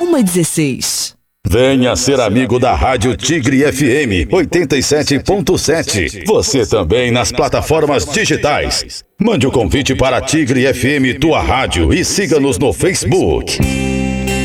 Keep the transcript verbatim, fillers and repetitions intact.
uma e dezesseis. Venha ser amigo da Rádio Tigre F M oitenta e sete ponto sete. Você também nas plataformas digitais. Mande o convite para Tigre F M Tua Rádio e siga-nos no Facebook.